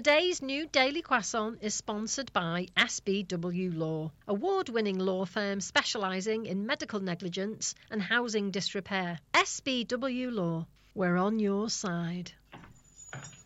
Today's new Daily Croissant is sponsored by SBW Law, award-winning law firm specialising in medical negligence and housing disrepair. SBW Law, we're on your side.